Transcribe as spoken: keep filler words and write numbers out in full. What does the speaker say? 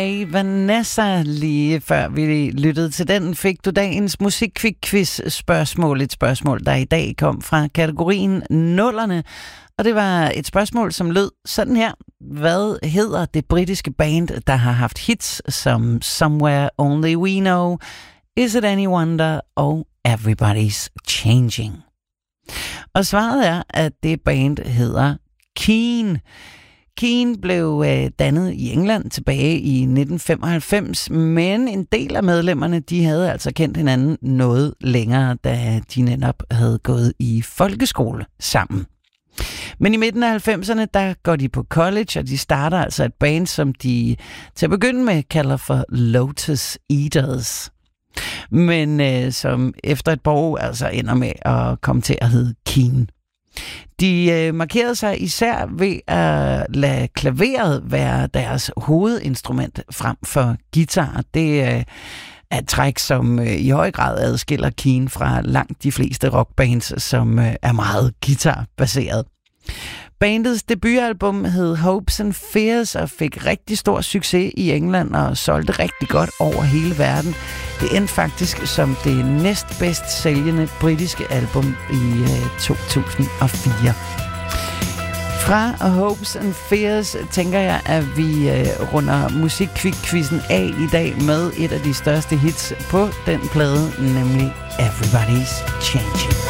Hey Vanessa, lige før vi lyttede til den, fik du dagens musikquiz-spørgsmål. Et spørgsmål, der i dag kom fra kategorien nullerne. Og det var et spørgsmål, som lød sådan her. Hvad hedder det britiske band, der har haft hits som Somewhere Only We Know, Is It Any Wonder og Everybody's Changing? Og svaret er, at det band hedder Keane. Keane blev øh, dannet i England tilbage i nitten femoghalvfems, men en del af medlemmerne, de havde altså kendt hinanden noget længere, da de netop havde gået i folkeskole sammen. Men i midten af halvfemserne, der går de på college, og de starter altså et band, som de til at begynde med kalder for Lotus Eaters. Men øh, som efter et par år altså ender med at komme til at hedde Keane. De øh, markerede sig især ved at lade klaveret være deres hovedinstrument frem for guitar. Det øh, er et træk, som øh, i høj grad adskiller Keane fra langt de fleste rockbands, som øh, er meget guitarbaseret. Bandets debutalbum hed Hopes and Fears og fik rigtig stor succes i England og solgte rigtig godt over hele verden. Det endte faktisk som det næstbedst sælgende britiske album i øh, to tusind og fire. Fra Hopes and Fears tænker jeg, at vi øh, runder musikquizzen af i dag med et af de største hits på den plade, nemlig Everybody's Changing.